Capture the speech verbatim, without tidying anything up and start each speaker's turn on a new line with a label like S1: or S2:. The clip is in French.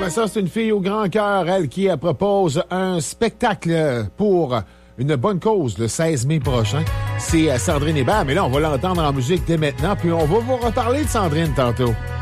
S1: ben ça, c'est une fille au grand cœur, elle, qui euh, propose un spectacle pour une bonne cause le seize mai prochain. C'est euh, Sandrine Hébert, mais là, on va l'entendre en musique dès maintenant, puis on va vous reparler de Sandrine tantôt.